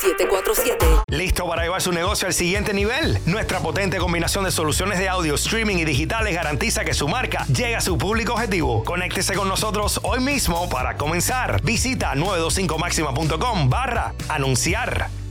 747. ¿Listo para llevar su negocio al siguiente nivel? Nuestra potente combinación de soluciones de audio, streaming y digitales garantiza que su marca llegue a su público objetivo. Conéctese con nosotros hoy mismo para comenzar. Visita 925maxima.com/anunciar.